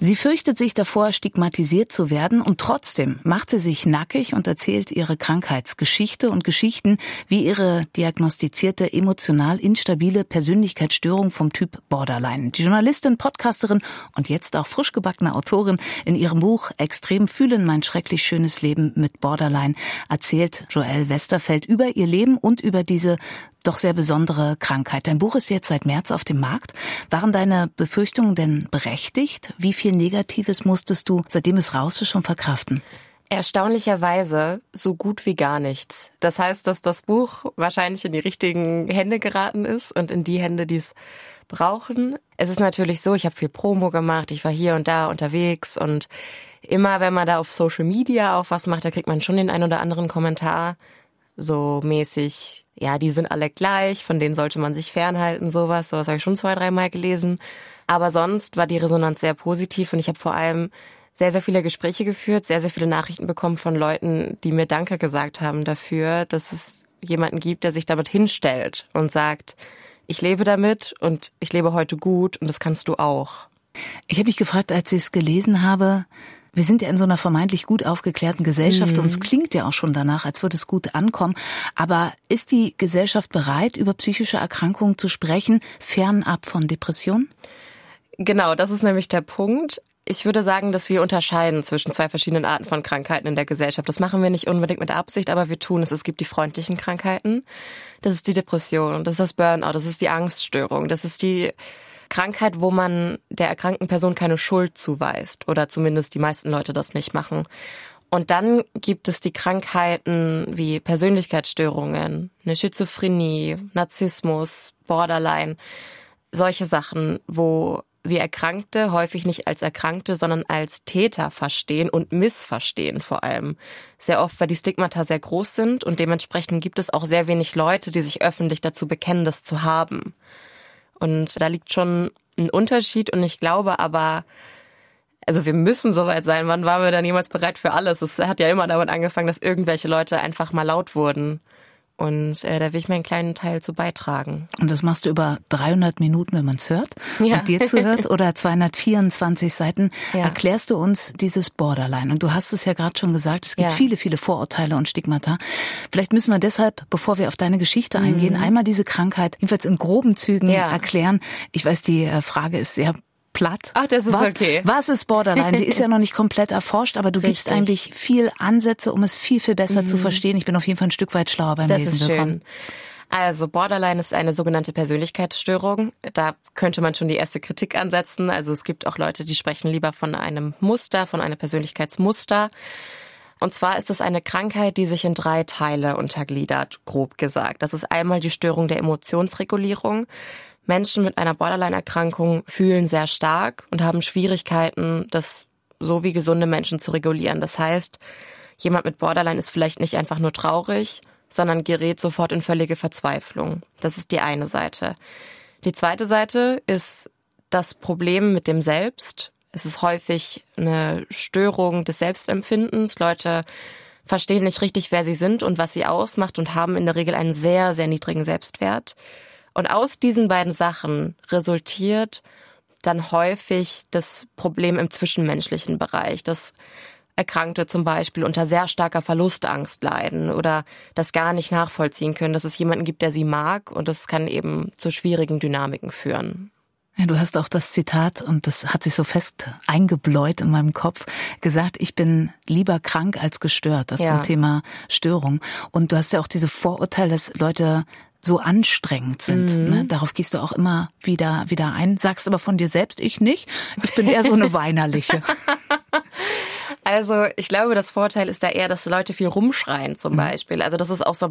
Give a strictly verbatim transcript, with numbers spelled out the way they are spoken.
Sie fürchtet sich davor, stigmatisiert zu werden, und trotzdem macht sie sich nackig und erzählt ihre Krankheitsgeschichte und Geschichten wie ihre diagnostizierte emotional instabile Persönlichkeitsstörung vom Typ Borderline. Die Journalistin, Podcasterin und jetzt auch frisch gebackene Autorin in ihrem Buch Extrem fühlen, mein schrecklich schönes Leben mit Borderline erzählt Joelle Westerfeld über ihr Leben und über diese doch sehr besondere Krankheit. Dein Buch ist jetzt seit März auf dem Markt. Waren deine Befürchtungen denn berechtigt? Wie viel Negatives musstest du, seitdem es raus ist, schon verkraften? Erstaunlicherweise so gut wie gar nichts. Das heißt, dass das Buch wahrscheinlich in die richtigen Hände geraten ist und in die Hände, die es brauchen. Es ist natürlich so, ich habe viel Promo gemacht, ich war hier und da unterwegs und immer, wenn man da auf Social Media auch was macht, da kriegt man schon den ein oder anderen Kommentar, so mäßig, ja, die sind alle gleich, von denen sollte man sich fernhalten, sowas. Sowas habe ich schon zwei, dreimal gelesen. Aber sonst war die Resonanz sehr positiv und ich habe vor allem sehr, sehr viele Gespräche geführt, sehr, sehr viele Nachrichten bekommen von Leuten, die mir Danke gesagt haben dafür, dass es jemanden gibt, der sich damit hinstellt und sagt, ich lebe damit und ich lebe heute gut und das kannst du auch. Ich habe mich gefragt, als ich es gelesen habe, wir sind ja in so einer vermeintlich gut aufgeklärten Gesellschaft mhm. und es klingt ja auch schon danach, als würde es gut ankommen. Aber ist die Gesellschaft bereit, über psychische Erkrankungen zu sprechen, fernab von Depressionen? Genau, das ist nämlich der Punkt. Ich würde sagen, dass wir unterscheiden zwischen zwei verschiedenen Arten von Krankheiten in der Gesellschaft. Das machen wir nicht unbedingt mit Absicht, aber wir tun es. Es gibt die freundlichen Krankheiten. Das ist die Depression, das ist das Burnout, das ist die Angststörung, das ist die Krankheit, wo man der erkrankten Person keine Schuld zuweist oder zumindest die meisten Leute das nicht machen. Und dann gibt es die Krankheiten wie Persönlichkeitsstörungen, eine Schizophrenie, Narzissmus, Borderline, solche Sachen, wo wir Erkrankte häufig nicht als Erkrankte, sondern als Täter verstehen und missverstehen vor allem. Sehr oft, weil die Stigmata sehr groß sind und dementsprechend gibt es auch sehr wenig Leute, die sich öffentlich dazu bekennen, das zu haben. Und da liegt schon ein Unterschied und ich glaube aber, also wir müssen soweit sein. Wann waren wir dann jemals bereit für alles? Es hat ja immer damit angefangen, dass irgendwelche Leute einfach mal laut wurden. Und äh, da will ich meinen kleinen Teil zu beitragen. Und das machst du über dreihundert Minuten, wenn man es hört ja. und dir zuhört, oder zweihundertvierundzwanzig Seiten. Ja. Erklärst du uns dieses Borderline. Und du hast es ja gerade schon gesagt, es gibt ja. viele, viele Vorurteile und Stigmata. Vielleicht müssen wir deshalb, bevor wir auf deine Geschichte eingehen, mhm. einmal diese Krankheit jedenfalls in groben Zügen ja. erklären. Ich weiß, die Frage ist sehr platt. Ach, das ist was, okay. Was ist Borderline? Sie ist ja noch nicht komplett erforscht, aber du Richtig. gibst eigentlich viel Ansätze, um es viel, viel besser mhm. zu verstehen. Ich bin auf jeden Fall ein Stück weit schlauer beim das Lesen ist gekommen. Schön. Also Borderline ist eine sogenannte Persönlichkeitsstörung. Da könnte man schon die erste Kritik ansetzen. Also es gibt auch Leute, die sprechen lieber von einem Muster, von einem Persönlichkeitsmuster. Und zwar ist es eine Krankheit, die sich in drei Teile untergliedert, grob gesagt. Das ist einmal die Störung der Emotionsregulierung. Menschen mit einer Borderline-Erkrankung fühlen sehr stark und haben Schwierigkeiten, das so wie gesunde Menschen zu regulieren. Das heißt, jemand mit Borderline ist vielleicht nicht einfach nur traurig, sondern gerät sofort in völlige Verzweiflung. Das ist die eine Seite. Die zweite Seite ist das Problem mit dem Selbst. Es ist häufig eine Störung des Selbstempfindens. Leute verstehen nicht richtig, wer sie sind und was sie ausmacht und haben in der Regel einen sehr, sehr niedrigen Selbstwert. Und aus diesen beiden Sachen resultiert dann häufig das Problem im zwischenmenschlichen Bereich, dass Erkrankte zum Beispiel unter sehr starker Verlustangst leiden oder das gar nicht nachvollziehen können, dass es jemanden gibt, der sie mag, und das kann eben zu schwierigen Dynamiken führen. Ja, du hast auch das Zitat, und das hat sich so fest eingebläut in meinem Kopf, gesagt, ich bin lieber krank als gestört. Das ja. zum Thema Störung. Und du hast ja auch diese Vorurteile, dass Leute so anstrengend sind. Mhm. Ne? Darauf gehst du auch immer wieder wieder ein. Sagst aber von dir selbst, ich nicht. Ich bin eher so eine Weinerliche. Also ich glaube, das Vorteil ist da eher, dass Leute viel rumschreien zum Beispiel. Also das ist auch so